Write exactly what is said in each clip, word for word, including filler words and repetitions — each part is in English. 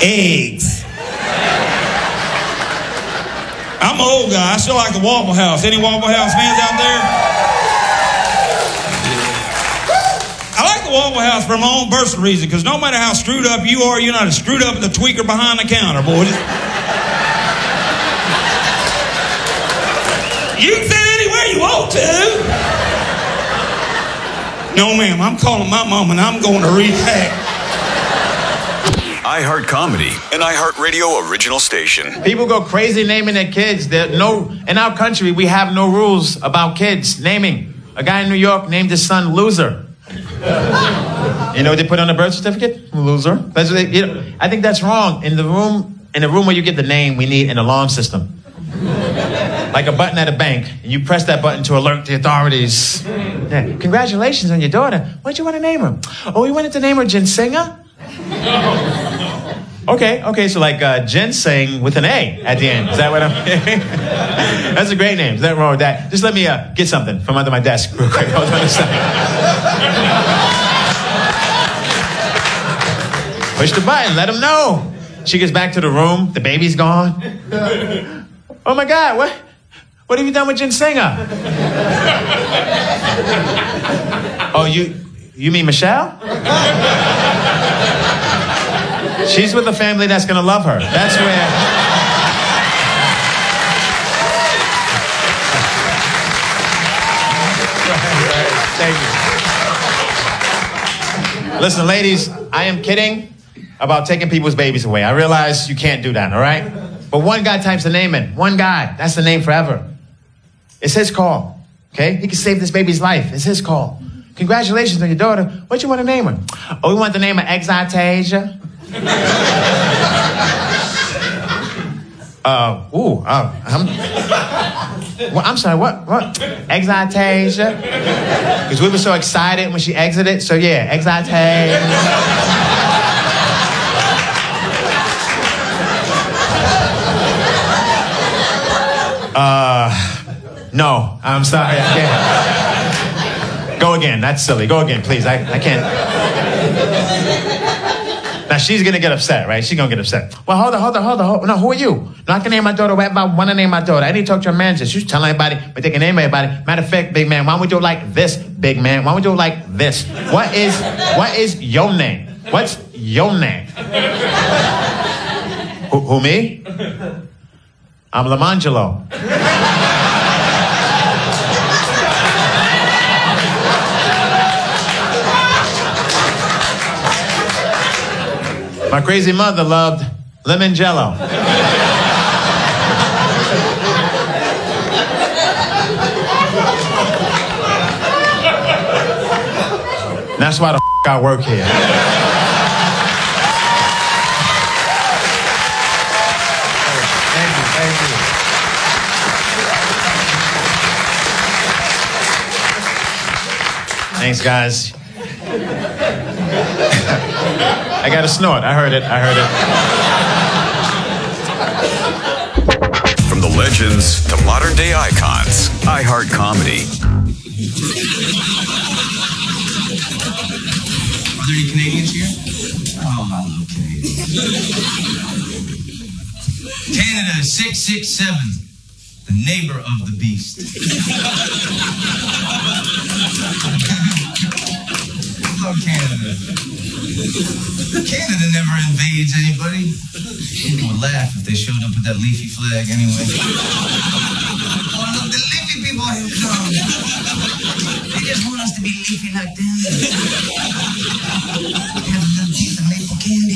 Eggs. I'm an old guy. I still like the Waffle House. Any Waffle House fans out there? I like the Waffle House for my own personal reason, because no matter how screwed up you are, you're not as screwed up as the tweaker behind the counter, boys. You can sit anywhere you want to. No, ma'am, I'm calling my mom and I'm going to repack. iHeart Comedy, an iHeart Radio original station. People go crazy naming their kids. There no in our country, we have no rules about kids naming. A guy in New York named his son Loser. You know what they put on the birth certificate? Loser. That's what they, you know, I think that's wrong. In the room, in the room where you get the name, we need an alarm system. Like a button at a bank, and you press that button to alert the authorities. Yeah. Congratulations on your daughter. What'd you want to name her? Oh, we wanted to name her Ginsenga? Okay, okay, so like uh, ginseng with an A at the end. Is that what I'm hearing? That's a great name. Is that wrong with that? Just let me uh, get something from under my desk real quick. Hold on a second. Push the button, let them know. She gets back to the room, the baby's gone. Oh my God, what, what have you done with Ginsenga? Oh, you, you mean Michelle? She's with a family that's going to love her. That's where... Thank you. Listen, ladies, I am kidding about taking people's babies away. I realize you can't do that, all right? But one guy types the name in. One guy. That's the name forever. It's his call, okay? He can save this baby's life. It's his call. Congratulations on your daughter. What you want to name her? Oh, we want the name of Exitasia. uh, ooh, uh, I'm, well, I'm sorry, what, what? Exitasia? Because we were so excited when she exited, so yeah, Exitasia. Uh, no, I'm sorry, I can't. Go again, that's silly. Go again, please, I, I can't. Now, she's going to get upset, right? She's going to get upset. Well, hold on, hold on, hold on. Hold on. No, who are you? No, I can name my daughter whatever I want to name my daughter. I need to talk to your manager. She's telling everybody, but they can name everybody. Matter of fact, big man, why don't we do it like this, big man? Why don't we do it like this? What is, what is your name? What's your name? Who, who me? I'm Lamangelo. My crazy mother loved lemon jello. That's why the f*** I work here. Thank you, thank you. Thanks, guys. I got a snort. I heard it. I heard it. From the legends to modern day icons, iHeart Comedy. Are there any Canadians here? Oh, I love Canadians. Canada six six seven, the neighbor of the beast. I love Canada. Canada never invades anybody. People would laugh if they showed up with that leafy flag anyway. Oh, look, the leafy people have come. They just want us to be leafy like them. Have a little piece of maple candy.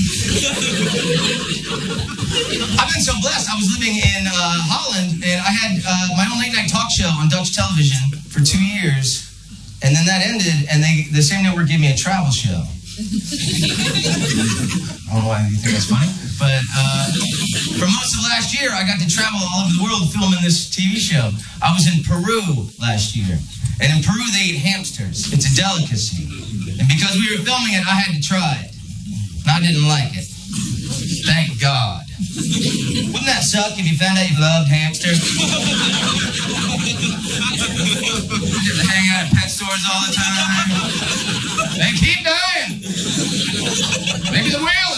I've been so blessed. I was living in uh, Holland, and I had uh, my own late-night talk show on Dutch television for two years. And then that ended, and they the same network gave me a travel show. I don't know why you think that's funny, but uh, for most of last year, I got to travel all over the world filming this T V show. I was in Peru last year, and in Peru they eat hamsters. It's a delicacy, and because we were filming it, I had to try it, and I didn't like it. Thank God. Wouldn't that suck if you found out you loved hamsters? You have to hang out at pet stores all the time. They keep dying. Maybe the whale is